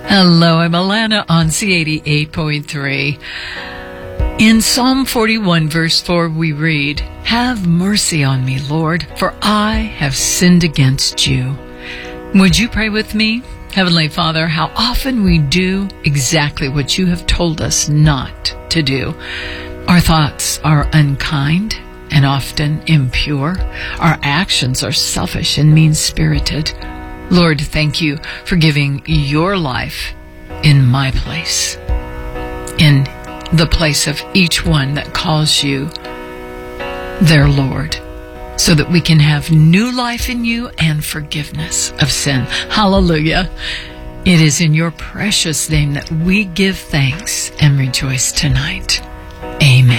Hello, I'm Alana on C88.3. In Psalm 41, verse 4, we read, "Have mercy on me, Lord, for I have sinned against you." Would you pray with me? Heavenly Father, how often we do exactly what you have told us not to do. Our thoughts are unkind and often impure. Our actions are selfish and mean-spirited. Lord, thank you for giving your life in my place, in the place of each one that calls you their Lord, so that we can have new life in you and forgiveness of sin. Hallelujah. It is in your precious name that we give thanks and rejoice tonight. Amen.